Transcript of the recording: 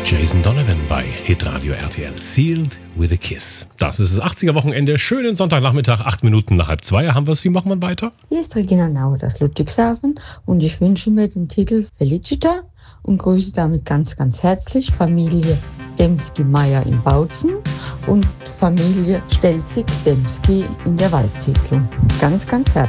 Jason Donovan bei Hitradio RTL. Sealed with a Kiss. Das ist das 80er-Wochenende. Schönen Sonntagnachmittag, 8 Minuten nach 1:30 haben wir es. Wie machen wir weiter? Hier ist Regina Nauer aus Ludwigshafen und ich wünsche mir den Titel Felicita und grüße damit ganz, ganz herzlich Familie Demski-Meyer in Bautzen und Familie Stelzig-Demski in der Waldsiedlung. Ganz, ganz herzlich.